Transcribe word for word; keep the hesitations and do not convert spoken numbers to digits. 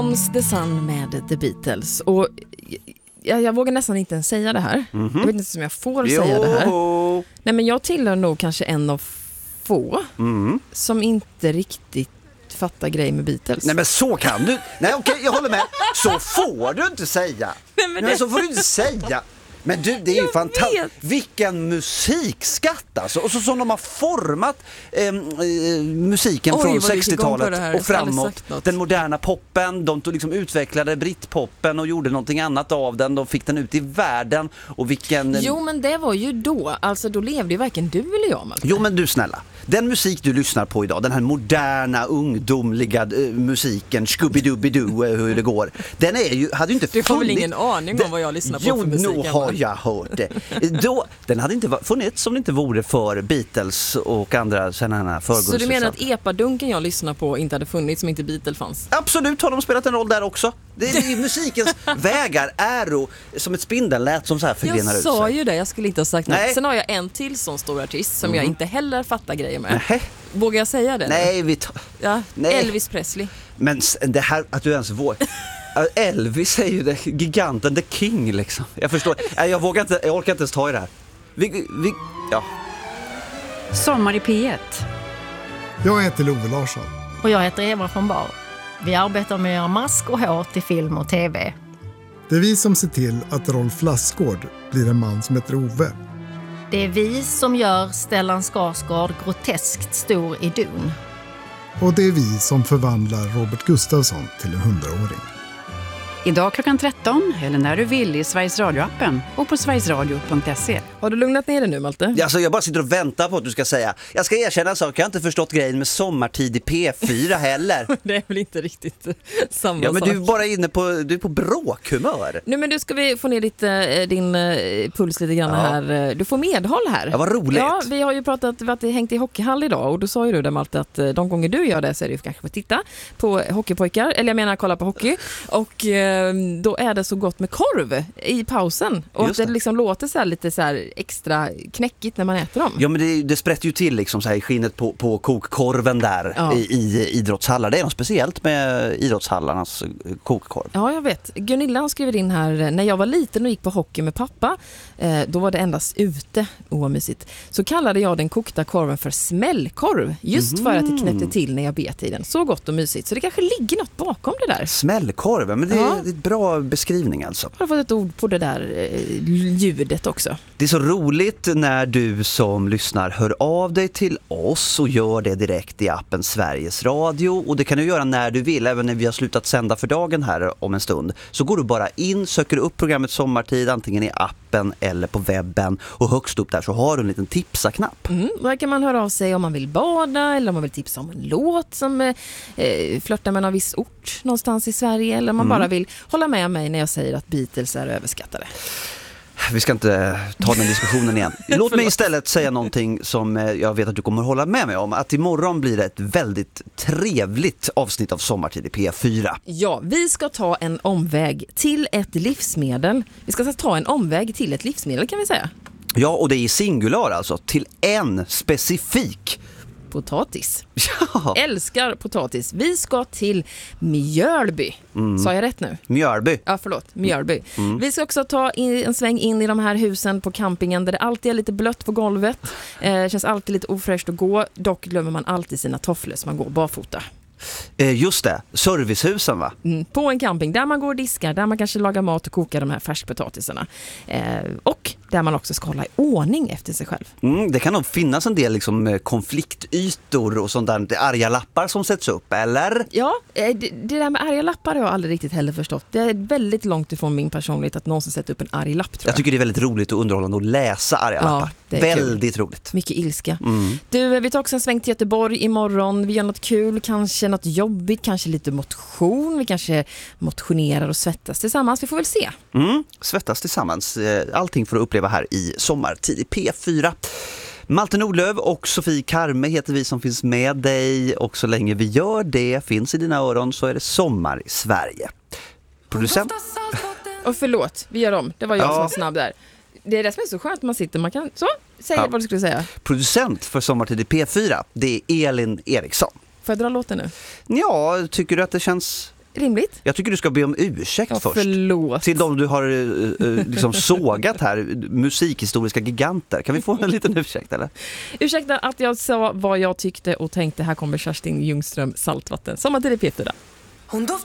Comes the Sun med The Beatles. Och jag, jag vågar nästan inte ens säga det här. Mm-hmm. Jag vet inte om jag får jo. säga det här. Nej, men jag tillhör nog kanske en av få mm. som inte riktigt fattar grej med Beatles. Nej, men så kan du. Nej, okej, jag håller med. Så får du inte säga. Nej, men, Nej, det... så får du inte säga. Men du, det är ju fantastiskt. Vilken musikskatt alltså. Och så som de har format eh, eh, musiken Oj, från sextiotalet och framåt. Den moderna poppen, de tog liksom utvecklade britpoppen och gjorde någonting annat av den. De fick den ut i världen. Och vilken... Jo, men det var ju då. Alltså då levde ju varken du eller jag, Malte. Jo, men du snälla. Den musik du lyssnar på idag, den här moderna, ungdomliga uh, musiken, Scooby-Dooby-Doo, uh, hur det går. Den är ju, hade ju inte funnits... Du har väl ingen aning om vad jag lyssnar på jo, för musik? Jo, har jag hört det. Då, den hade inte funnits som det inte vore för Beatles och andra sådana förgrundsar. Så du menar att epadunken jag lyssnar på inte hade funnits som inte Beatles fanns? Absolut, har de spelat en roll där också. Det är musikens vägar, äro, som ett spindellät som så här förgrenar ut sig. Jag sa ju det, jag skulle inte ha sagt något. Sen har jag en till sån stor artist som mm. jag inte heller fattar grejer med. Nej. Vågar jag säga det? Nej, vi tar... ja, Nej. Elvis Presley. Men det här, att du ens vågar... Elvis är ju det, giganten, the king liksom. Jag förstår, jag vågar inte, jag orkar inte ens ta i det här. Vi, vi, ja. Sommar i P ett. Jag heter Love Larsson. Och jag heter Eva från Bar. Vi arbetar med att göra mask och hår till film och tv. Det är vi som ser till att Rolf Lassgård blir en man som heter Ove. Det är vi som gör Stellan Skarsgård groteskt stor i Dun. Och det är vi som förvandlar Robert Gustafsson till en hundraåring. Idag klockan tretton eller när du vill i Sveriges Radio-appen och på sverigesradio punkt se. Har du lugnat ner dig nu, Malte? Ja, alltså, jag bara sitter och väntar på att du ska säga. Jag ska erkänna en sak, jag har inte förstått grejen med sommartid i P fyra heller. Det är väl inte riktigt samma Ja, men sak. du är bara inne på, du är på bråkhumör. Nu, men du ska vi få ner lite, din puls lite grann ja. här. Du får medhåll här. Ja, vad roligt. Ja, vi har ju pratat, vi har hängt i hockeyhall idag och då sa ju du där, Malte, att de gånger du gör det så är det ju kanske att titta på hockeypojkar, eller jag menar kolla på hockey. Och då är det så gott med korv i pausen. Och att det, det liksom låter så här lite så här extra knäckigt när man äter dem. Ja, men det, det sprätter ju till liksom så här i skinnet på, på kokkorven där ja. i, i idrottshallar. Det är något speciellt med idrottshallarnas kokkorv. Ja, jag vet. Gunilla har skrivit in här, när jag var liten och gick på hockey med pappa, eh, då var det endast ute, oamysigt. Så kallade jag den kokta korven för smällkorv. Just mm. för att det knäppte till när jag bet i den. Så gott och mysigt. Så det kanske ligger något bakom det där. Smällkorv, men det, ja. det är ett bra beskrivning alltså. Jag har fått ett ord på det där eh, ljudet också. Det är så roligt när du som lyssnar hör av dig till oss och gör det direkt i appen Sveriges Radio. Och det kan du göra när du vill, även när vi har slutat sända för dagen här om en stund. Så går du bara in, söker upp programmet Sommartid antingen i appen eller på webben. Och högst upp där så har du en liten tipsa-knapp. Mm, där kan man höra av sig om man vill bada eller om man vill tipsa om en låt som eh, flörtar med en viss ort någonstans i Sverige. Eller om man mm. bara vill hålla med mig när jag säger att Beatles är överskattade. Vi ska inte ta den diskussionen igen. Låt mig istället säga någonting som jag vet att du kommer hålla med mig om. Att imorgon blir det ett väldigt trevligt avsnitt av Sommartid i P fyra. Ja, vi ska ta en omväg till ett livsmedel. Vi ska ta en omväg till ett livsmedel, kan vi säga. Ja, och det är i singular alltså. Till en specifik potatis. Ja. Älskar potatis. Vi ska till Mjölby. Mm. Sa jag rätt nu? Mjölby. Ja, förlåt. Mjölby. Mm. Vi ska också ta in, en sväng in i de här husen på campingen där det alltid är lite blött på golvet. Eh, känns alltid lite ofräscht att gå. Dock glömmer man alltid sina tofflor så man går barfota. Eh, just det, servicehusen va? Mm, på en camping där man går och diskar, där man kanske lagar mat och kokar de här färskpotatisarna. Eh, och där man också ska hålla i ordning efter sig själv. Mm, det kan nog finnas en del liksom, konfliktytor och sånt där, arga lappar som sätts upp, eller? Ja, det, det där med arga lappar har jag aldrig riktigt heller förstått. Det är väldigt långt ifrån min personlighet att någon som sätter upp en arg lapp, tror jag. Jag tycker det är väldigt roligt och underhållande att läsa arga ja, lappar. Väldigt kul. Roligt. Mycket ilska. Mm. Du, vi tar också en sväng till Göteborg imorgon. Vi gör något kul, kanske något jobbigt, kanske lite motion. Vi kanske motionerar och svettas tillsammans. Vi får väl se. Mm, svettas tillsammans. Allting för att uppleva här i Sommartid i P fyra. Malte Nordlöv och Sofie Karme heter vi som finns med dig. Och så länge vi gör det, finns i dina öron, så är det sommar i Sverige. Producent? Och förlåt, vi gör om. Det var jag ja. som var snabb där. Det är det som är så skönt, man sitter, man kan så, säg ja. vad du skulle säga. Producent för Sommartid i P fyra, det är Elin Eriksson. Får jag dra låten nu? Ja, tycker du att det känns rimligt. Jag tycker du ska be om ursäkt Ja, först. förlåt. Till de du har uh, liksom sågat här, musikhistoriska giganter. Kan vi få en liten ursäkt eller? Ursäkta att jag sa vad jag tyckte och tänkte. Här kommer Kerstin Ljungström, Saltvatten. Sommartid i P fyra.